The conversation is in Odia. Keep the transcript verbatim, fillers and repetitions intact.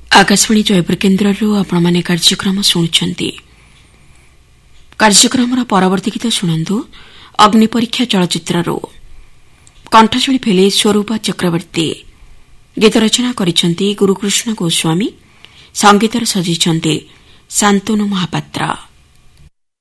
आकाशवाणी जयपुर केन्द्रରୁ ଆପଣମାନେ କାର୍ଯ୍ୟକ୍ରମ ଶୁଣୁଛନ୍ତି। କାର୍ଯ୍ୟକ୍ରମର ପରବର୍ତ୍ତୀ ଗୀତ ଶୁଣନ୍ତୁ ଅଗ୍ନି ପରୀକ୍ଷା ଚଳଚ୍ଚିତ୍ରରୁ କଣ୍ଠଶିଳ୍ପୀ ହେଲେ ସ୍ୱରୂପ ଚକ୍ରବର୍ତ୍ତୀ। ଗୀତ ରଚନା କରିଛନ୍ତି ଗୁରୁକୃଷ୍ଣ ଗୋସ୍ୱାମୀ, ସଙ୍ଗୀତରେ ସଜିଛନ୍ତି ଶାନ୍ତନୁ ମହାପାତ୍ର।